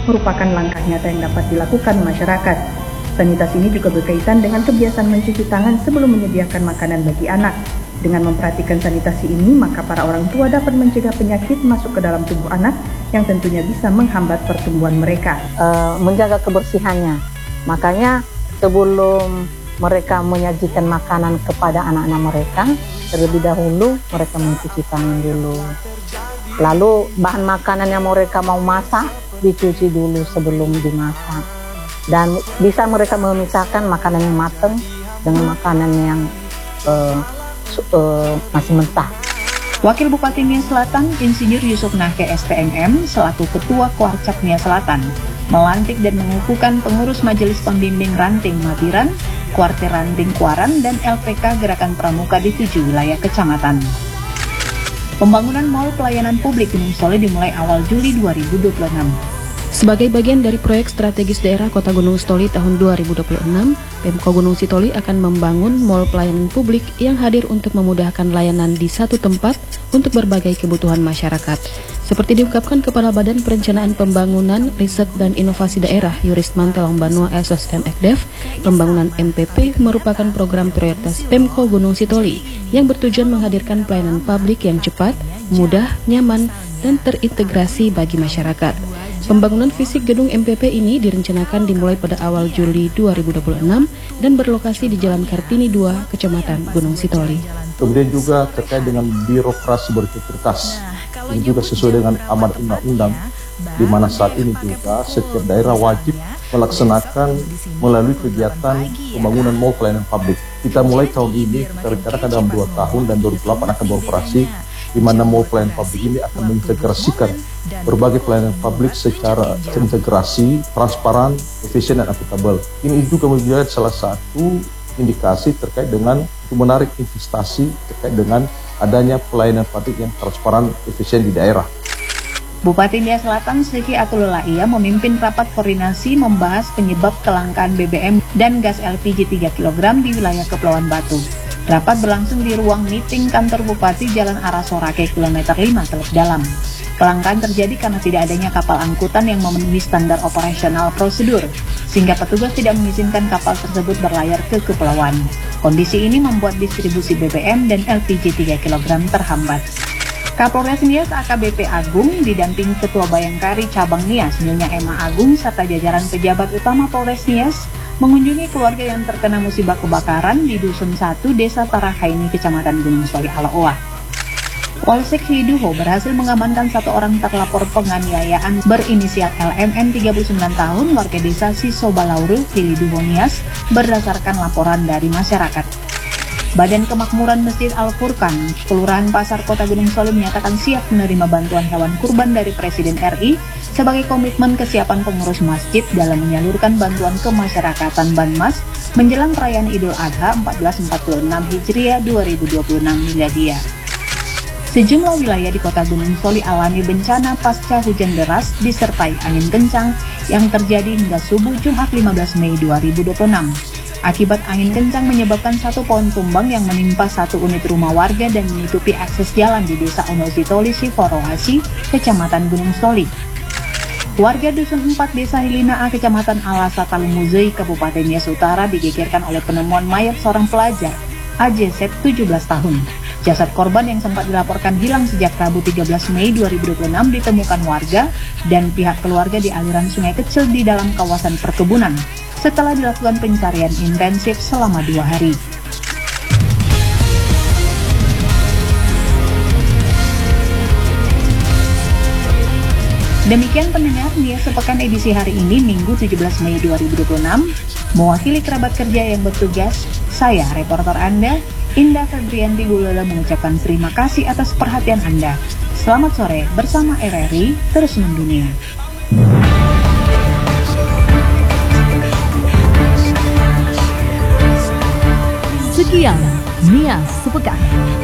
merupakan langkah nyata yang dapat dilakukan masyarakat. Sanitasi ini juga berkaitan dengan kebiasaan mencuci tangan sebelum menyediakan makanan bagi anak. Dengan memperhatikan sanitasi ini, maka para orang tua dapat mencegah penyakit masuk ke dalam tubuh anak yang tentunya bisa menghambat pertumbuhan mereka. Menjaga kebersihannya, makanya sebelum mereka menyajikan makanan kepada anak-anak mereka, terlebih dahulu mereka mencuci tangan dulu. Lalu bahan makanan yang mereka mau masak, dicuci dulu sebelum dimasak. Dan bisa mereka memisahkan makanan yang matang dengan makanan yang masih mentah. Wakil Bupati Nia Selatan, Insinyur Yusuf Nahke STMM, selaku Ketua Kuarcap Nia Selatan, melantik dan mengukuhkan pengurus Majelis Pembimbing Ranting Matiran, Kuartir Ranting Kuaran, dan LPK Gerakan Pramuka di 7 wilayah kecamatan. Pembangunan Mall Pelayanan Publik Gunung Soli dimulai awal Juli 2026. Sebagai bagian dari proyek strategis daerah Kota Gunung Sitoli tahun 2026, Pemko Gunung Sitoli akan membangun mall pelayanan publik yang hadir untuk memudahkan layanan di satu tempat untuk berbagai kebutuhan masyarakat. Seperti diungkapkan Kepala Badan Perencanaan Pembangunan, Riset dan Inovasi Daerah Yurisman Telongbanua SSM-Ekdev, pembangunan MPP merupakan program prioritas Pemko Gunung Sitoli yang bertujuan menghadirkan pelayanan publik yang cepat, mudah, nyaman, dan terintegrasi bagi masyarakat. Pembangunan fisik gedung MPP ini direncanakan dimulai pada awal Juli 2026 dan berlokasi di Jalan Kartini 2, Kecamatan Gunung Sitoli. Kemudian juga terkait dengan birokrasi berintegritas. Ini juga sesuai dengan amanat undang-undang, di mana saat ini juga setiap daerah wajib melaksanakan melalui kegiatan pembangunan mall pelayanan publik. Kita mulai tahun ini, kita rencanakan dalam 2 tahun dan 2008 akan beroperasi, di mana mall pelayanan publik ini akan mengintegrasikan berbagai pelayanan publik secara integrasi, transparan, efisien, dan akuntabel. Ini juga menjadi salah satu indikasi terkait dengan menarik investasi terkait dengan adanya pelayanan publik yang transparan, efisien di daerah. Bupati Nia Selatan Sri Atul Laia memimpin rapat koordinasi membahas penyebab kelangkaan BBM dan gas LPG 3 kg di wilayah Kepulauan Batu. Rapat berlangsung di ruang meeting kantor Bupati Jalan Arah Sorake kilometer 5 Teluk Dalam. Kelangkaan terjadi karena tidak adanya kapal angkutan yang memenuhi standar operasional prosedur, sehingga petugas tidak mengizinkan kapal tersebut berlayar ke kepulauan. Kondisi ini membuat distribusi BBM dan LPG 3 kg terhambat. Kapolres Nias AKBP Agung didampingi Ketua Bayangkari Cabang Nias Nyonya Emma Agung serta jajaran pejabat utama Polres Nias mengunjungi keluarga yang terkena musibah kebakaran di Dusun 1 Desa Tarakaini Kecamatan Gunung Soli Alaoa. Polsek Hiduho berhasil mengamankan 1 orang terlapor penganiayaan berinisial LMN 39 tahun warga desa Sisobalauru, Hiduho Nias berdasarkan laporan dari masyarakat. Badan Kemakmuran Masjid Al-Furqan, Kelurahan Pasar Kota Gunung Soli menyatakan siap menerima bantuan hewan kurban dari Presiden RI sebagai komitmen kesiapan pengurus masjid dalam menyalurkan bantuan kemasyarakatan Banmas menjelang perayaan Idul Adha 1446 Hijriah 2026 Miladiah. Sejumlah wilayah di Kota Gunung Soli alami bencana pasca hujan deras disertai angin kencang yang terjadi hingga subuh Jumat 15 Mei 2026. Akibat angin kencang menyebabkan 1 pohon tumbang yang menimpa 1 unit rumah warga dan menutupi akses jalan di Desa Onositoli Siforoasi, Kecamatan Gunung Soli. Warga Dusun 4 Desa Hilinaa, Kecamatan Alasa Talumuzei, Kabupaten Nias Utara digegerkan oleh penemuan mayat seorang pelajar, AJZ 17 tahun. Jasad korban yang sempat dilaporkan hilang sejak Rabu 13 Mei 2026 ditemukan warga dan pihak keluarga di aliran sungai kecil di dalam kawasan perkebunan setelah dilakukan pencarian intensif selama 2 hari. Demikian pendengar Nias Sepekan edisi hari ini Minggu 17 Mei 2026. Mewakili kerabat kerja yang bertugas, saya reporter Anda, Indah Febrianti Gulola mengucapkan terima kasih atas perhatian Anda. Selamat sore bersama RRI Terus Mendunia. Sekian Nias Sepekan.